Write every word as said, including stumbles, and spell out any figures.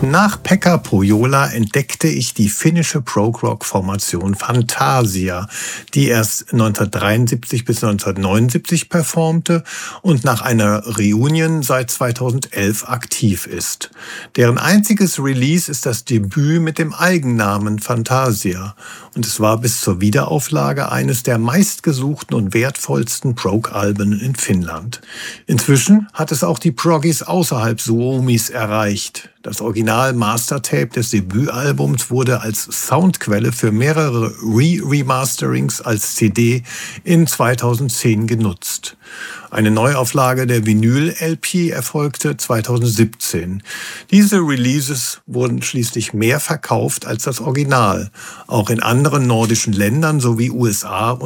Nach Pekka Pohjola entdeckte ich die finnische Prog-Rock-Formation Fantasia, die erst neunzehnhundertdreiundsiebzig bis neunzehnhundertneunundsiebzig performte und nach einer Reunion seit zweitausendelf aktiv ist. Deren einziges Release ist das Debüt mit dem Eigennamen Fantasia und es war bis zur Wiederauflage eines der meistgesuchten und wertvollsten Prog-Alben in Finnland. Inzwischen hat es auch die Proggies außerhalb Suomis erreicht. Das Original-Mastertape des Debütalbums wurde als Soundquelle für mehrere Re-Remasterings als C D in zweitausendzehn genutzt. Eine Neuauflage der Vinyl-L P erfolgte zweitausendsiebzehn. Diese Releases wurden schließlich mehr verkauft als das Original, auch in anderen nordischen Ländern sowie U S A